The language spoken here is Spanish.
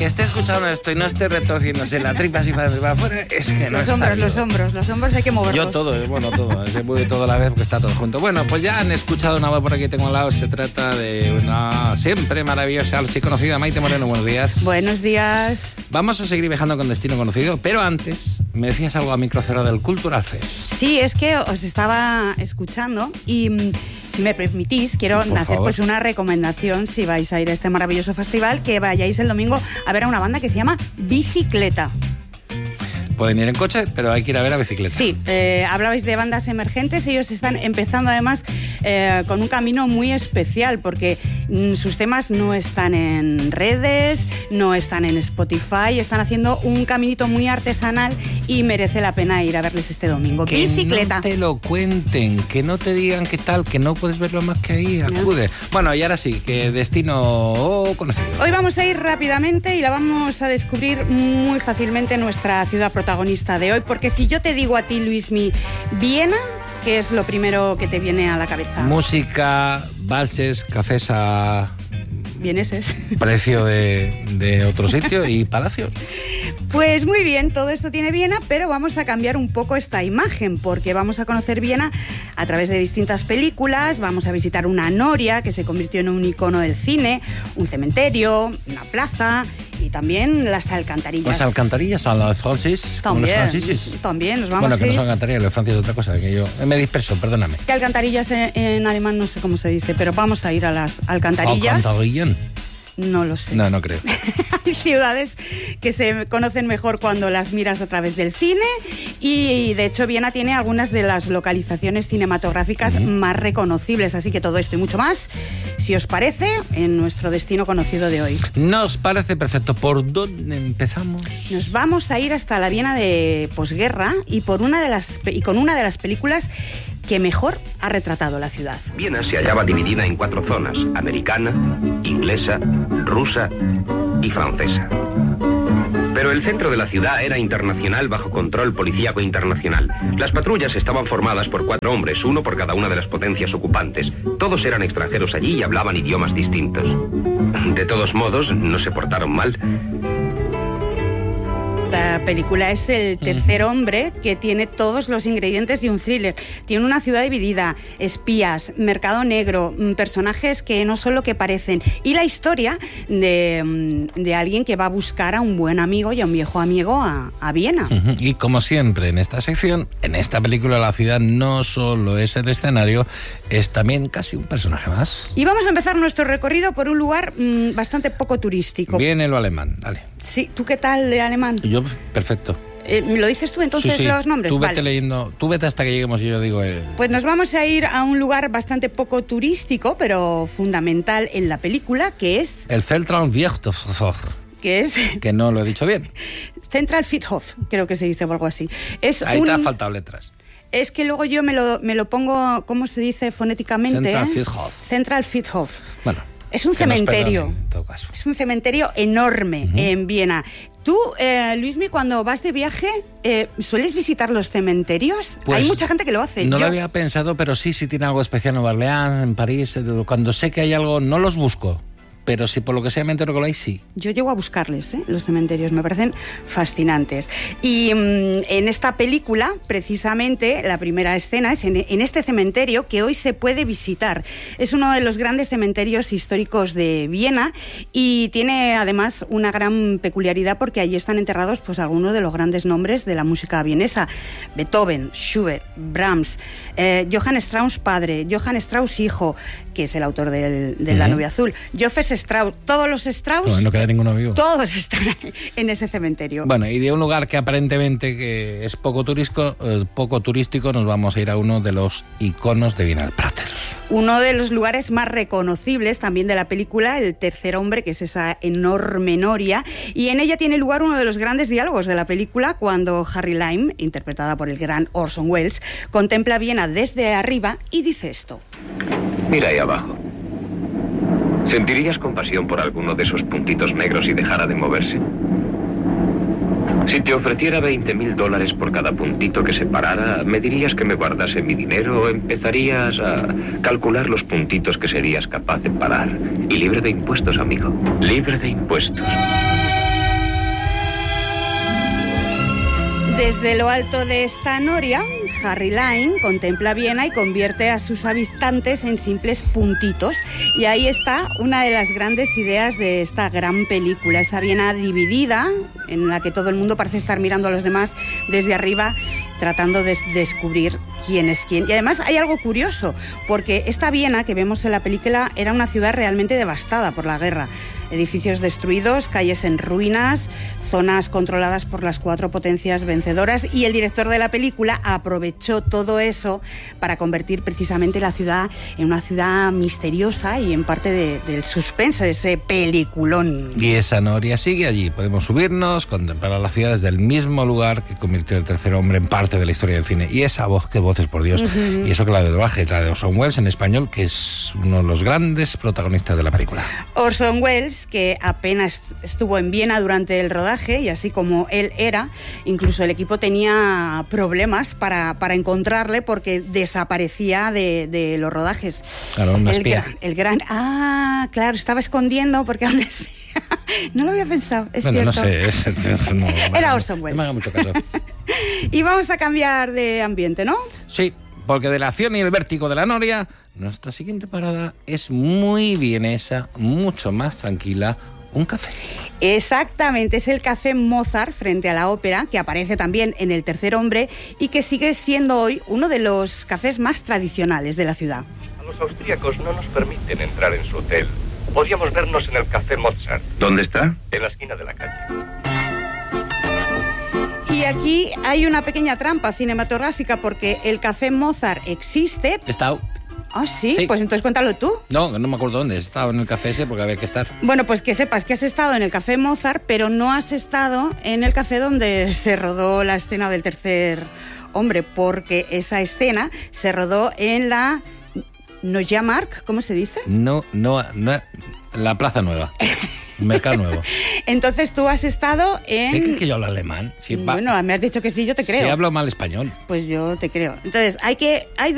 que esté escuchando esto y no esté retorciéndose la tripa así para afuera, es que no está bien. Los hombros hay que moverlos. Yo todo, todo, se mueve todo a la vez porque está todo junto. Bueno, pues ya han escuchado una voz por aquí, tengo al lado, se trata de una siempre maravillosa archiconocida Maite Moreno, buenos días. Buenos días. Vamos a seguir viajando con destino conocido, pero antes me decías algo a micro cero del Cultural Fest. Sí, es que os estaba escuchando y si me permitís, quiero hacer pues una recomendación si vais a ir a este maravilloso festival, que vayáis el domingo a ver a una banda que se llama Bicicleta. Pueden ir en coche, pero hay que ir a ver a Bicicleta. Sí, hablabais de bandas emergentes, ellos están empezando además con un camino muy especial porque sus temas no están en redes, no están en Spotify, están haciendo un caminito muy artesanal y merece la pena ir a verles este domingo. Que Bicicleta. no te lo cuenten, que no te digan qué tal, que no puedes verlo más que ahí, acude. No. Bueno, y ahora sí, que destino conocido. Hoy vamos a ir rápidamente y la vamos a descubrir muy fácilmente nuestra ciudad protagonista de hoy, porque si yo te digo a ti, Luismi, Viena, ¿qué es lo primero que te viene a la cabeza? Música, valses, cafés a... vieneses. Precio de otro sitio y palacios. Pues muy bien, todo esto tiene Viena, pero vamos a cambiar un poco esta imagen, porque vamos a conocer Viena a través de distintas películas, vamos a visitar una noria que se convirtió en un icono del cine, un cementerio, una plaza y también las alcantarillas. Las alcantarillas a los franceses. También nos vamos a ir. Bueno, que no son alcantarillas, los franceses es otra cosa, que yo me disperso, perdóname. Es que alcantarillas en alemán no sé cómo se dice, pero vamos a ir a las alcantarillas. ¿Alcantarillas? No lo sé. No creo. Hay ciudades que se conocen mejor cuando las miras a través del cine y de hecho Viena tiene algunas de las localizaciones cinematográficas más reconocibles, así que todo esto y mucho más, si os parece, en nuestro destino conocido de hoy. Nos parece perfecto. ¿Por dónde empezamos? Nos vamos a ir hasta la Viena de posguerra y con una de las películas que mejor ha retratado la ciudad. Viena se hallaba dividida en 4 zonas: americana, inglesa, rusa y francesa. Pero el centro de la ciudad era internacional, bajo control policíaco internacional. Las patrullas estaban formadas por 4 hombres, uno por cada una de las potencias ocupantes. Todos eran extranjeros allí y hablaban idiomas distintos. De todos modos, no se portaron mal. Esta película es el tercer hombre que tiene todos los ingredientes de un thriller. Tiene una ciudad dividida, espías, mercado negro, personajes que no son lo que parecen y la historia de alguien que va a buscar a un buen amigo y a un viejo amigo a Viena. Y como siempre en esta sección, en esta película la ciudad no solo es el escenario, es también casi un personaje más. Y vamos a empezar nuestro recorrido por un lugar bastante poco turístico. Viene lo alemán, dale. Sí, ¿tú qué tal de alemán? Yo, perfecto. ¿Lo dices tú entonces sí. los nombres? Tú vete leyendo, tú vete hasta que lleguemos y yo digo... Pues nos vamos a ir a un lugar bastante poco turístico, pero fundamental en la película, que es... el Central Friedhof. ¿Qué es? Que no lo he dicho bien. Central Friedhof, creo que se dice o algo así. Ahí te han faltado letras. Es que luego yo me lo pongo, ¿cómo se dice fonéticamente? Central Friedhof. Central Friedhof. Bueno. Es un cementerio. En todo caso. Es un cementerio enorme en Viena. Tú, Luismi, cuando vas de viaje, ¿sueles visitar los cementerios? Pues hay mucha gente que lo hace. No lo había pensado, pero sí tiene algo especial en Nueva Orleans, en París. Cuando sé que hay algo, no los busco. Pero si por lo que sea me entero que lo hay, sí. Yo llego a buscarles, los cementerios, me parecen fascinantes. Y en esta película, precisamente, la primera escena es en este cementerio que hoy se puede visitar. Es uno de los grandes cementerios históricos de Viena y tiene además una gran peculiaridad porque allí están enterrados pues algunos de los grandes nombres de la música vienesa. Beethoven, Schubert, Brahms, Johann Strauss padre, Johann Strauss hijo, que es el autor de La novia azul, Joseph Strauss, todos los Strauss, no queda ninguno vivo. Todos están en ese cementerio. Bueno, y de un lugar que aparentemente que es poco turístico, nos vamos a ir a uno de los iconos de Viena, el Prater. Uno de los lugares más reconocibles también de la película, El tercer hombre, que es esa enorme noria, y en ella tiene lugar uno de los grandes diálogos de la película cuando Harry Lime, interpretada por el gran Orson Welles, contempla Viena desde arriba y dice esto. Mira ahí abajo. ¿Sentirías compasión por alguno de esos puntitos negros si dejara de moverse? Si te ofreciera $20,000 por cada puntito que se parara, ¿me dirías que me guardase mi dinero o empezarías a calcular los puntitos que serías capaz de parar? Y libre de impuestos, amigo. Libre de impuestos. Desde lo alto de esta noria, Harry Lime contempla Viena y convierte a sus habitantes en simples puntitos. Y ahí está una de las grandes ideas de esta gran película, esa Viena dividida, en la que todo el mundo parece estar mirando a los demás desde arriba, tratando de descubrir quién es quién. Y además hay algo curioso, porque esta Viena que vemos en la película era una ciudad realmente devastada por la guerra. Edificios destruidos, calles en ruinas, zonas controladas por las 4 potencias vencedoras, y el director de la película aprovechó todo eso para convertir precisamente la ciudad en una ciudad misteriosa y en parte del suspense de ese peliculón. Y esa noria sigue allí. Podemos subirnos, contemplar a la ciudad desde el mismo lugar que convirtió el tercer hombre en parte de la historia del cine. Y esa voz, qué voces, por Dios. Y eso que la de doblaje, la de Orson Welles en español, que es uno de los grandes protagonistas de la película. Orson Welles, que apenas estuvo en Viena durante el rodaje, y así como él era, incluso el equipo tenía problemas para encontrarle porque desaparecía de los rodajes. Claro, una espía. Claro, estaba escondiendo porque era una espía. No lo había pensado, es bueno, cierto. No sé, no, era Orson Welles. No me haga mucho caso. Y vamos a cambiar de ambiente, ¿no? Sí, porque de la acción y el vértigo de la noria, nuestra siguiente parada es muy vienesa, mucho más tranquila. Un café. Exactamente, es el Café Mozart frente a la ópera, que aparece también en El tercer hombre y que sigue siendo hoy uno de los cafés más tradicionales de la ciudad. A los austríacos no nos permiten entrar en su hotel. Podríamos vernos en el Café Mozart. ¿Dónde está? En la esquina de la calle. Y aquí hay una pequeña trampa cinematográfica porque el Café Mozart existe. He estado. Ah, ¿sí? Pues entonces cuéntalo tú. No me acuerdo dónde. He estado en el café ese porque había que estar. Bueno, pues que sepas que has estado en el Café Mozart, pero no has estado en el café donde se rodó la escena del tercer hombre, porque esa escena se rodó en la Neue Markt, ¿cómo se dice? No, la Plaza Nueva. Mercado Nuevo. Entonces tú has estado en... ¿Qué crees que yo hablo alemán? Bueno, me has dicho que sí, yo te creo. Si hablo mal español. Pues yo te creo. Entonces, hay